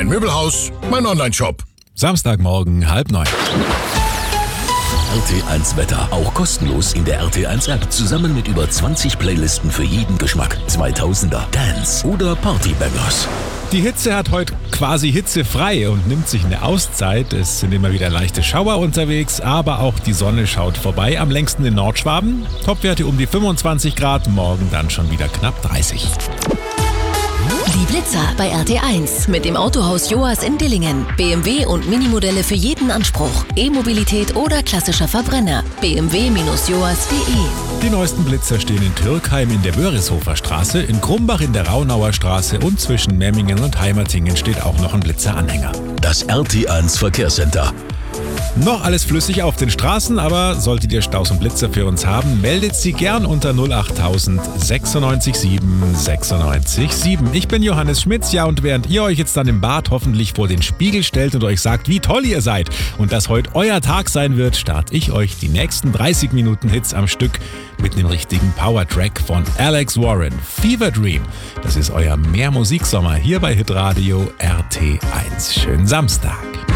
Mein Möbelhaus, mein Onlineshop. Samstagmorgen 8:30. RT1 Wetter, auch kostenlos in der RT1 App, zusammen mit über 20 Playlisten für jeden Geschmack. 2000er, Dance oder Partybangers. Die Hitze hat heute quasi hitzefrei und nimmt sich eine Auszeit. Es sind immer wieder leichte Schauer unterwegs, aber auch die Sonne schaut vorbei. Am längsten in Nordschwaben. Topwerte um die 25 Grad, morgen dann schon wieder knapp 30. Die Blitzer bei RT1 mit dem Autohaus Joas in Dillingen. BMW und Minimodelle für jeden Anspruch. E-Mobilität oder klassischer Verbrenner. bmw-joas.de. Die neuesten Blitzer stehen in Türkheim in der Börishofer Straße, in Krumbach in der Raunauer Straße und zwischen Memmingen und Heimertingen steht auch noch ein Blitzeranhänger. Das RT1 Verkehrscenter. Noch alles flüssig auf den Straßen, aber solltet ihr Staus und Blitzer für uns haben, meldet sie gern unter 08000 96 7 96 7. Ich bin Johannes Schmitz, ja, und während ihr euch jetzt dann im Bad hoffentlich vor den Spiegel stellt und euch sagt, wie toll ihr seid und dass heute euer Tag sein wird, starte ich euch die nächsten 30 Minuten Hits am Stück mit einem richtigen Powertrack von Alex Warren. Fever Dream, das ist euer Mehrmusiksommer hier bei Hitradio RT1. Schönen Samstag.